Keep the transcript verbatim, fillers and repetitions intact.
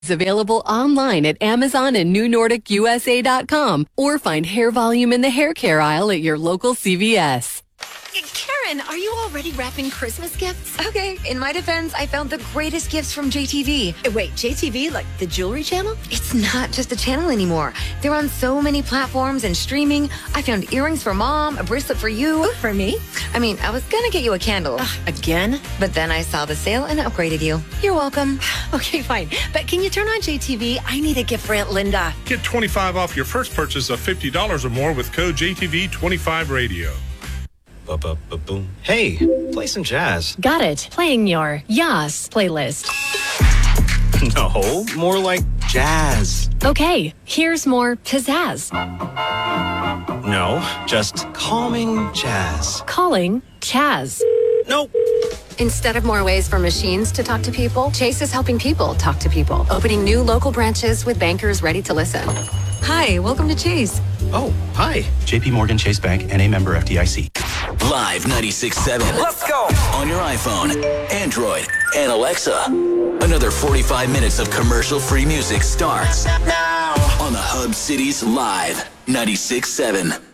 It's available online at Amazon and New Nordic U S A dot com or find Hair Volume in the hair care aisle at your local C V S. Karen, are you already wrapping Christmas gifts? Okay, in my defense, I found the greatest gifts from J T V. Wait, J T V, like the jewelry channel? It's not just a channel anymore. They're on so many platforms and streaming. I found earrings for mom, a bracelet for you. Ooh, for me? I mean, I was gonna get you a candle. Ugh, again? But then I saw the sale and upgraded you. You're welcome. Okay, fine. But can you turn on J T V? I need a gift for Aunt Linda. Get twenty-five off your first purchase of fifty dollars or more with code J T V twenty-five radio. Ba-ba-ba-boom. Hey, play some jazz. Got it. Playing your Yas playlist. No, more like jazz. Okay, here's more pizzazz. No, just calming jazz. Calling Chaz. Nope. Instead of more ways for machines to talk to people, Chase is helping people talk to people, opening new local branches with bankers ready to listen. Hi, welcome to Chase. Oh, hi. J P Morgan Chase Bank, N A member F D I C. Live ninety-six point seven. Let's go. On your iPhone, Android, and Alexa. Another forty-five minutes of commercial-free music starts now on the Hub Cities Live ninety-six point seven.